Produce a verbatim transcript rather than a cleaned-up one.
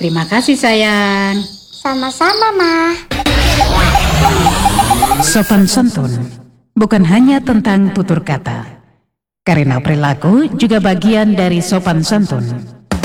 Terima kasih sayang. Sama-sama, Ma. Sopan santun bukan hanya tentang tutur kata, karena perilaku juga bagian dari sopan santun.